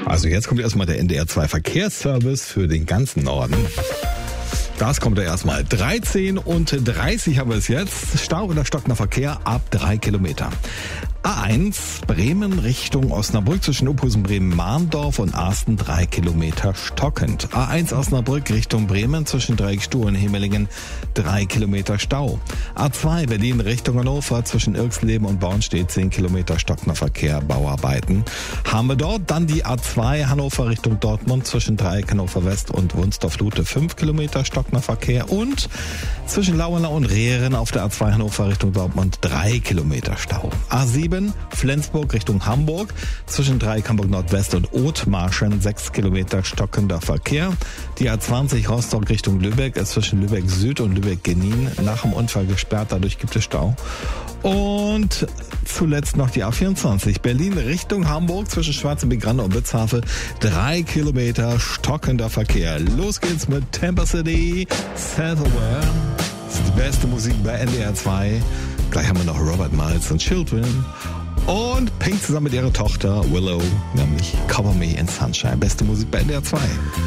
Also jetzt kommt erstmal der NDR 2 Verkehrsservice für den ganzen Norden. Das kommt ja erstmal. 13:30 haben wir es jetzt. Stau oder stockender Verkehr ab 3 Kilometer. A1 Bremen Richtung Osnabrück zwischen Uphusen, Bremen-Mahndorf und Arsten 3 Kilometer stockend. A1 Osnabrück Richtung Bremen zwischen Dreieckstuhl und Hemmelingen 3 Kilometer Stau. A2 Berlin Richtung Hannover zwischen Irxleben und Bornstedt 10 Kilometer stockender Verkehr, Bauarbeiten. Haben wir dort dann die A2 Hannover Richtung Dortmund zwischen Dreieck Hannover West und Wunstorf-Lute 5 Kilometer stockender Verkehr und zwischen Lauenau und Rehren auf der A2 Hannover Richtung Dortmund 3 Kilometer Stau. A7 Flensburg Richtung Hamburg zwischen Dreieck Hamburg Nordwest und Othmarschen 6 Kilometer stockender Verkehr. Die A20 Rostock Richtung Lübeck ist zwischen Lübeck Süd und Lübeck Genin nach dem Unfall gesperrt, dadurch gibt es Stau. Und zuletzt noch die A24 Berlin Richtung Hamburg zwischen Schwarzenbeck-Grande und Witzhafe 3 Kilometer stockender Verkehr. Los geht's mit Tampa City, Self-Aware. Das ist die beste Musik bei NDR 2. Gleich haben wir noch Robert Miles und Children und Pink zusammen mit ihrer Tochter Willow, nämlich Cover Me in Sunshine. Beste Musik bei NDR 2.